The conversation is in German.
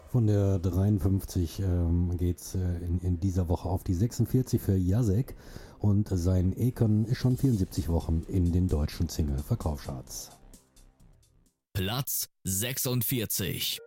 Von der 53 geht's in dieser Woche auf die 46 für Jacek und sein Econ ist schon 74 Wochen in den deutschen Single-Verkaufscharts. Platz 46.